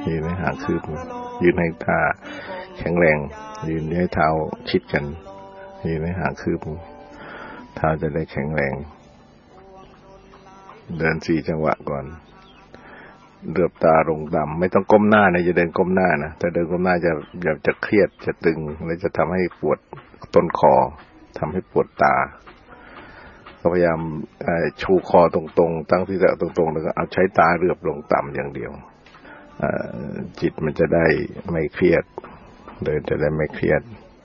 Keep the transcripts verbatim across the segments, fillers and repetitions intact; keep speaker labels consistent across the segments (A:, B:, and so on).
A: ยืนให้หางคืบยืนให้ท่าแข็งแรงยืนให้เท้าชิดกันยืนให้หางคืบเท้าจะได้แข็งแรงเดินสี่จังหวะก่อนเลือบตาลงต่ำไม่ต้องก้มหน้านะจะเดินก้มหน้านะแต่เดินก้มหน้าจะจะจะเครียดจะตึงและจะทำให้ปวดต้นคอทำให้ปวดตาก็พยายามชูคอตรงๆตั้งที่จะตรงๆแล้วก็เอาใช้ตาเลือบลงต่ำอย่างเดียวจิตมันจะได้ไม่เครียดเดินจะได้ไม่เครียด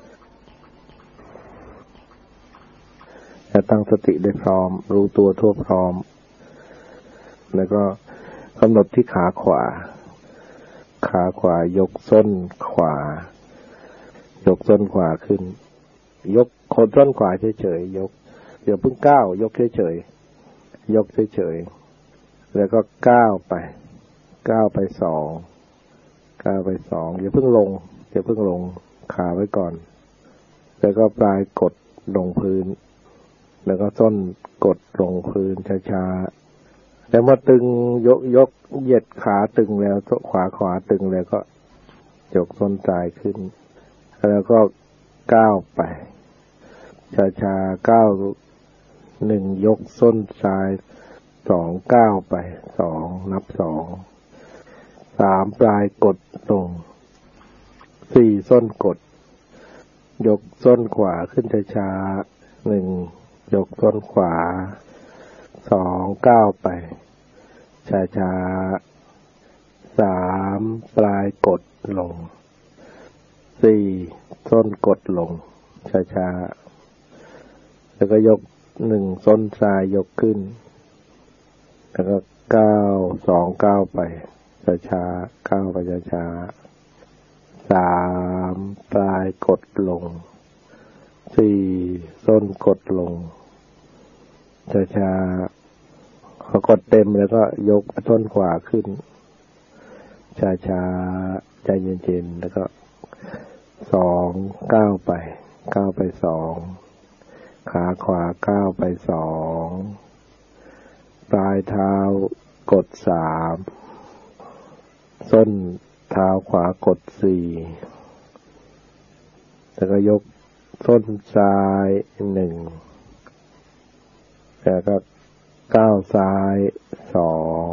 A: จะตั้งสติได้พร้อมรู้ตัวทั่วพร้อมแล้วก็กำหนดที่ขาขวาขาขวายกส้นขวายกส้นขวาขึ้นยกโคนส้นขวาเฉยๆยกเดี๋ยวเพิ่งก้าวยกเฉยๆยกเฉยๆแล้วก็ก้าวไปก้าวไปสองก้าวไปสองอย่าเพิ่งลงอย่าเพิ่งลงขาไว้ก่อนแล้วก็ปลายกดลงพื้นแล้วก็ส้นกดลงพื้นช้าๆแล้วมาตึงยกยกเหยียดขาตึงแล้วขวาขวาตึงแล้วก็ยกส้นซ้ายขึ้นแล้วก็ก้าวไปช้าๆก้าวหนึ่งยกส้นซ้ายสองก้าวไปสองนับสองสามปลายกดลงสี่ส้นกดยกส้นขวาขึ้นช้าๆหนึ่งยกส้นขวาสองก้าวไปช้าๆสามปลายกดลงสี่ส้นกดลงช้าๆแล้วก็ยกหนึ่งส้นซ้ายยกขึ้นแล้วก็ก้าวสองก้าวไปช้าๆก้าวไปช้าๆสามปลายกดลงสี่ส้นกดลงช้าๆพอกดเต็มแล้วก็ยกส้นขวาขึ้นช้าๆใจเย็นๆแล้วก็สองก้าวไปก้าวไปสองขาขวาก้าวไปสองปลายเท้ากดสามส้นเท้าขวากดสี่แล้วก็ยกส้นซ้ายหนึ่งแล้วก็ก้าวซ้ายสอง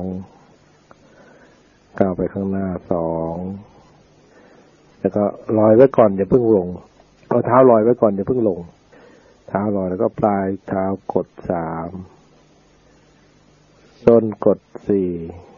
A: ก้าวไปข้างหน้าสองแล้วก็ลอยไว้ก่อนอย่าเพิ่งลงเอาเท้าลอยไว้ก่อนอย่าเพิ่งลงเท้าลอยแล้วก็ปลายเท้ากดสามส้นกดสี่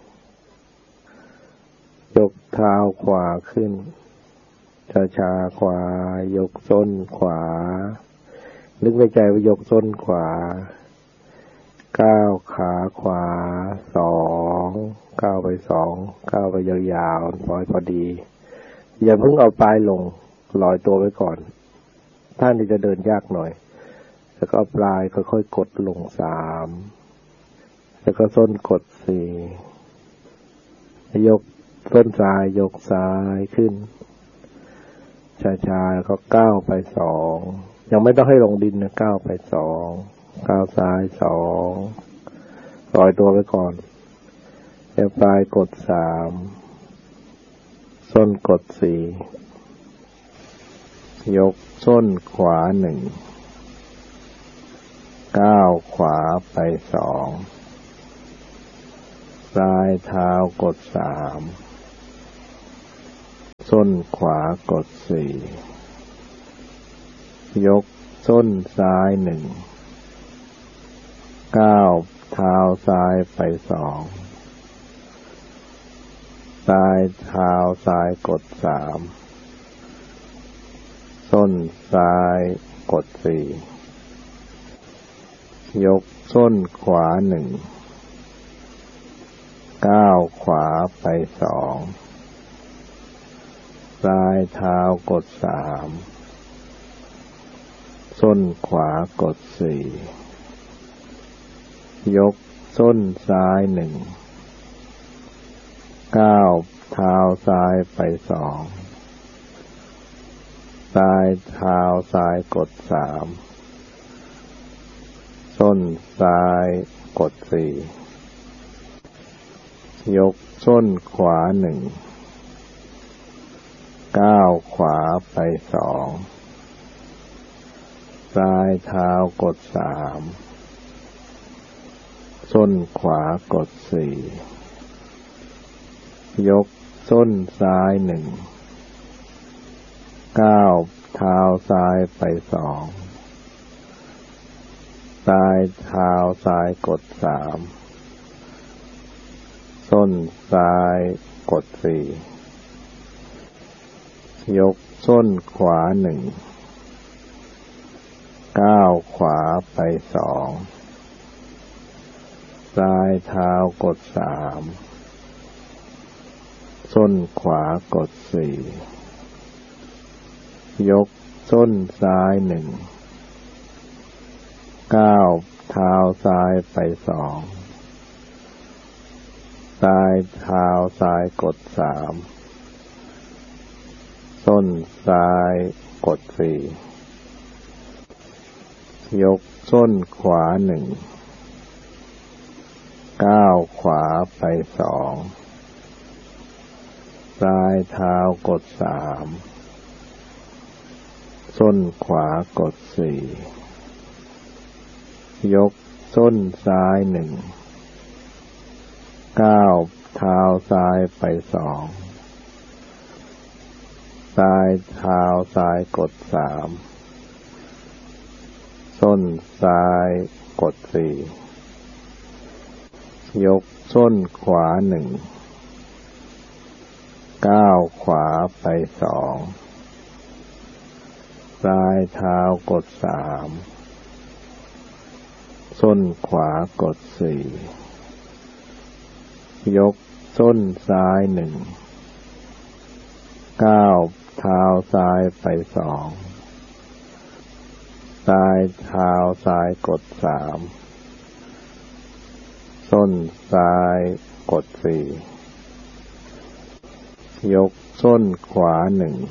A: ยกเท้าขวาขึ้นช้าๆขวายกส้นขวานึกในใจว่ายกส้นขวาก้าวขาขวาสองก้าวไปสองก้าวไปยาวๆพอพอดีอย่าเพิ่งเอาปลายลงลอยตัวไว้ก่อนท่านนี้จะเดินยากหน่อยแล้วก็เอาปลายค่อยๆกดลงสามแล้วก็ส้นกดสี่ยกส้นซ้ายยกซ้ายขึ้นช้าๆแล้วก็ก้าวไปสองยังไม่ต้องให้ลงดินนะก้าวไปสองก้าวซ้ายสองลอยตัวไว้ก่อนแล้วปลายกดสามส้นกดสี่ยกส้นขวาหนึ่งก้าวขวาไปสองปลายเท้ากดสามส้นขวากดสี่ยกส้นซ้ายหนึ่งก้าวเท้าซ้ายไปสองปลายเท้าซ้ายกดสามส้นซ้ายกดสี่ยกส้นขวาหนึ่งก้าวขวาไปสองปลายเท้ากดสามส้นขวากดสี่ยกส้นซ้ายหนึ่งก้าวเท้าซ้ายไปสองปลายเท้าซ้ายกดสามส้นซ้ายกดสี่ยกส้นขวาหนึ่งไปสองปลายเท้ากดสามส้นขวากดสี่ยกส้นซ้ายหนึ่งก้าวเท้าซ้ายไปสองปลายเท้าซ้ายกดสามส้นซ้ายกดสี่ยกส้นขวาหนึ่งก้าวขวาไปสองปลายเท้ากดสามส้นขวากดสี่ยกส้นซ้ายหนึ่งก้าวเท้าซ้ายไปสองปลายเท้าซ้ายกดสามส้นซ้ายกดสี่ยกส้นขวาหนึ่งก้าวขวาไปสองปลายเท้ากดสามส้นขวากดสี่ยกส้นซ้ายหนึ่งก้าวเท้าซ้ายไปสองปลายเท้าซ้ายกดสามส้นซ้ายกดสี่ยกส้นขวาหนึ่งก้าวขวาไปสองปลายเท้ากดสามส้นขวากดสี่ยกส้นซ้ายหนึ่งก้าวเท้าซ้ายไปสองปลายเท้าซ้ายกดสามส้นซ้ายกดสี่ยกส้นขวาหนึ่ง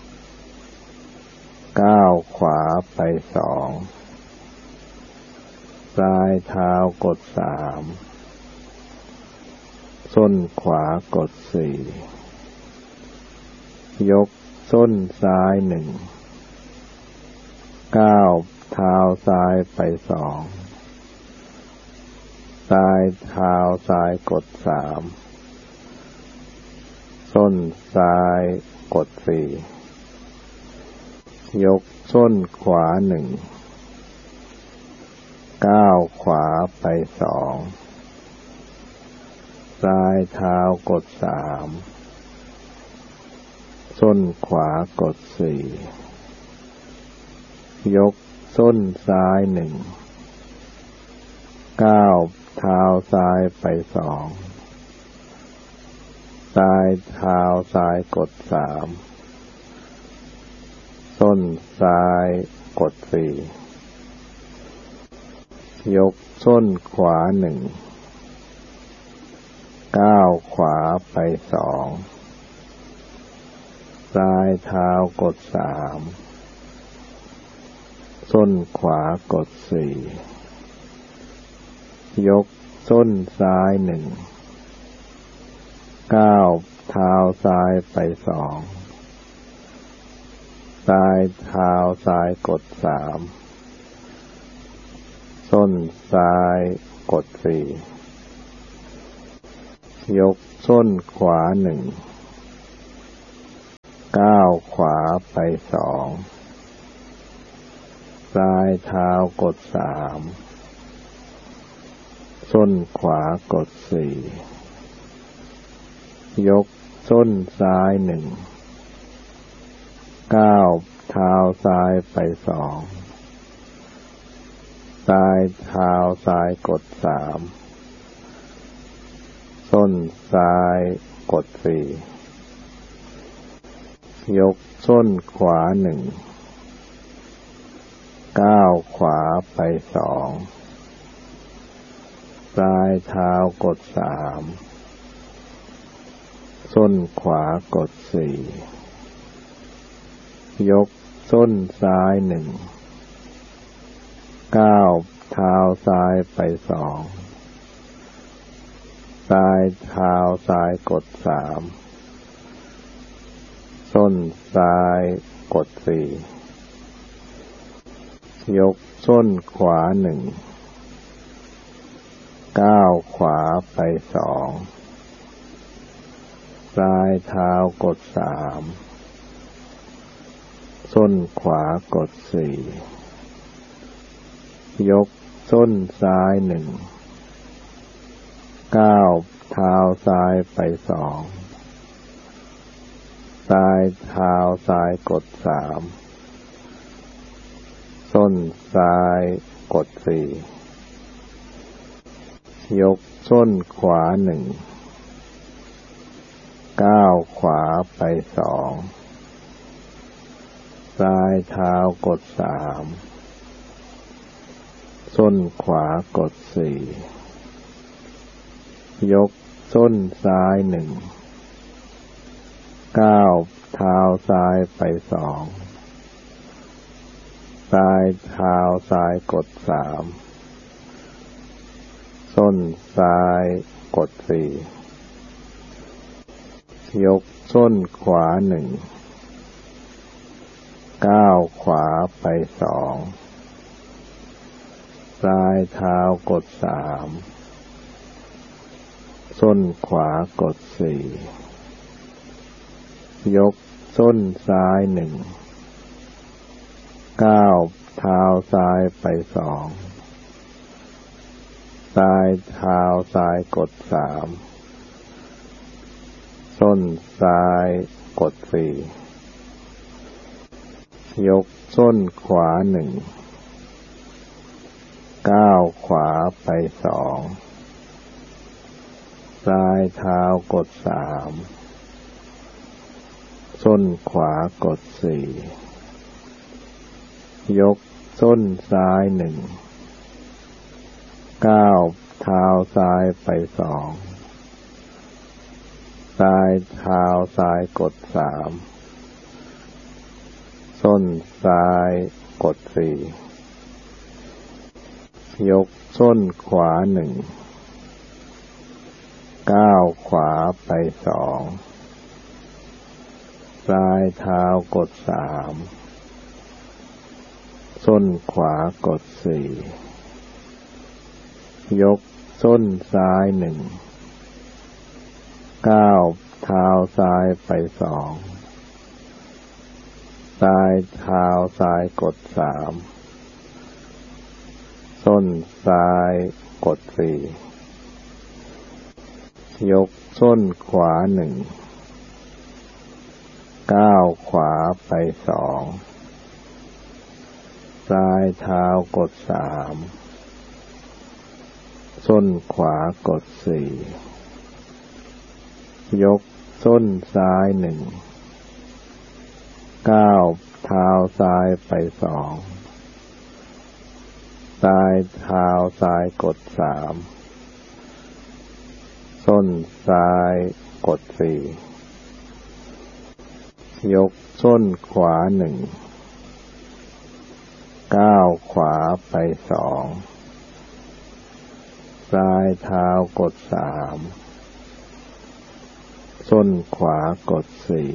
A: ก้าวขวาไปสองปลายเท้ากดสามส้นขวากดสี่ยกส้นซ้ายหนึ่งก้าวเท้าซ้ายไปสองปลายเท้าซ้ายกดสามส้นซ้ายกดสี่ยกส้นขวาหนึ่งก้าวขวาไปสองปลายเท้ากดสามส้นขวากดสี่ยกส้นซ้ายหนึ่งก้าวเท้าซ้ายไปสองปลายเท้าซ้ายกดสามส้นซ้ายกดสี่ยกส้นขวาหนึ่งก้าวขวาไปสองปลายเท้ากดสามส้นขวากดสี่ยกส้นซ้ายหนึ่งก้าวเท้าซ้ายไปสองปลายเท้าซ้ายกดสามส้นซ้ายกดสี่ยกส้นขวาหนึ่งก้าวขวาไปสองปลายเท้ากดสามส้นขวากดสี่ยกส้นซ้ายหนึ่งก้าวเท้าซ้ายไปสองปลายเท้าซ้ายกดสามส้นซ้ายกดสี่ยกส้นขวาหนึ่งก้าวขวาไปสองปลายเท้ากดสามส้นขวากดสี่ยกส้นซ้ายหนึ่งก้าวเท้าซ้ายไปสองปลายเท้าซ้ายกดสามส้นซ้ายกดสี่ยกส้นขวาหนึ่งก้าวขวาไปสองปลายเท้ากดสามส้นขวากดสี่ยกส้นซ้ายหนึ่งก้าวเท้าซ้ายไปสองปลายเท้าซ้ายกดสามส้นซ้ายกดสี่ยกส้นขวาหนึ่งก้าวขวาไปสองปลายเท้ากดสามส้นขวากดสี่ยกส้นซ้ายหนึ่งก้าวเท้าซ้ายไปสองปลายเท้าซ้ายกดสามส้นซ้ายกดสี่ยกส้นขวาหนึ่งก้าวขวาไปสองปลายเท้ากดสามส้นขวากดสี่ยกส้นซ้ายหนึ่งก้าวเท้าซ้ายไปสองปลายเท้าซ้ายกดสามส้นซ้ายกดสี่ยกส้นขวาหนึ่งก้าวขวาไปสองปลายเท้ากดสามส้นขวากดสี่ยกส้นซ้ายหนึ่งก้าวเท้าซ้ายไปสองปลายเท้าซ้ายกดสามส้นซ้ายกดสี่ยกส้นขวาหนึ่งก้าวขวาไปสองปลายเท้ากดสามส้นขวากดสี่ยกส้นซ้ายหนึ่งก้าวเท้าซ้ายไปสองปลายเท้าซ้ายกดสามส้นซ้ายกดสี่ยกส้นขวาหนึ่งก้าวขวาไปสองปลายเท้ากดสามส้นขวากดสี่ยกส้นซ้ายหนึ่งก้าวเท้าซ้ายไปสองปลายเท้าซ้ายกดสามส้นซ้ายกดสี่ยกส้นขวาหนึ่งก้าวขวาไปสองปลายเท้ากดสามส้นขวากดสี่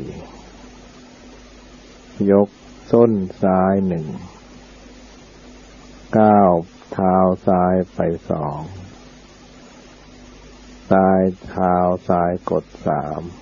A: ยกส้นซ้ายหนึ่งก้าวเท้าซ้ายไปสองปลายเท้าซ้ายกดสาม